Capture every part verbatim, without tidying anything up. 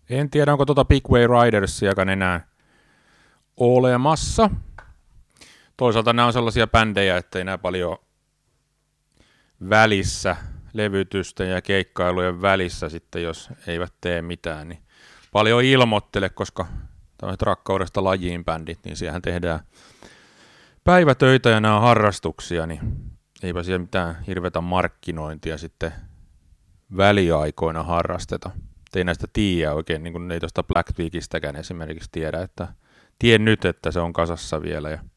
En tiedä, onko tuota Big Way Ridersiakaan enää olemassa. Toisaalta nämä on sellaisia bändejä, että ei nämä paljon välissä, levytysten ja keikkailujen välissä sitten, jos eivät tee mitään, niin paljon ilmoittele, koska tämmöiset rakkaudesta lajiin bändit, niin siellähän tehdään päivätöitä ja nämä on harrastuksia, niin eipä siellä mitään hirveätä markkinointia sitten väliaikoina harrasteta. Ei näistä tiedä oikein, niin kuin ei tuosta Black Weekistäkään esimerkiksi tiedä, että tien nyt, että se on kasassa vielä. Ja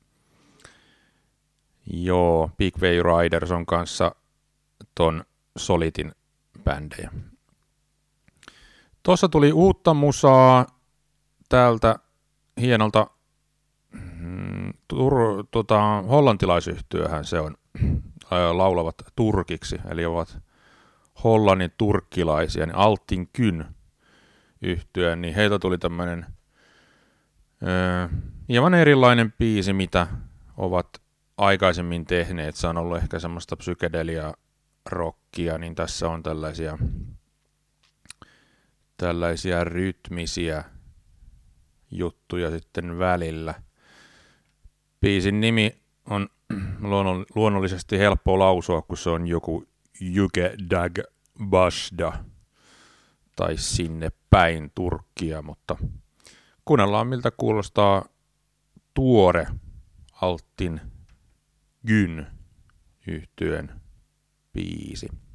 joo, Big Way Riders on kanssa ton Solitin bändejä. Tuossa tuli uutta musaa täältä hienolta mm, tur, tota, hollantilaisyhtiöhän se on, laulavat turkiksi, eli ovat Hollannin turkkilaisia, niin Altin Kyn yhtyön, niin heiltä tuli tämmöinen öö, hieman erilainen biisi, mitä ovat aikaisemmin tehneet. Se on ollut ehkä semmoista psykedelia rockia, niin tässä on tällaisia tällaisia rytmisiä juttuja sitten välillä. Biisin nimi on luonnollisesti helppo lausua, kun se on joku Jyke Dag Basda tai sinne päin Turkkia, mutta kuunnellaan miltä kuulostaa tuore Altin Gyn yhtyeen biisi.